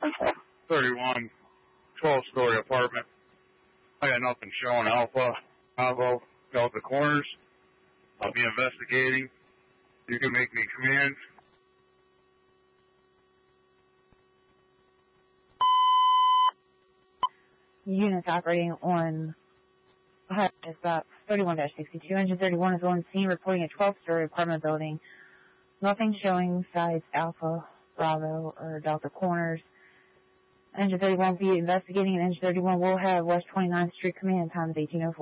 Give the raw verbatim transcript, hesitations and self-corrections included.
thirty-one, twelve-story apartment. I got nothing showing Alpha, Bravo, Delta Corners. I'll be investigating. You can make me command. Units operating on dispatch thirty-one dash sixty-two. Engine thirty-one is on scene reporting a twelve-story apartment building. Nothing showing sides Alpha, Bravo, or Delta Corners. Engine thirty-one will be investigating, and Engine thirty-one will have West twenty-ninth Street command. Time is eighteen oh four.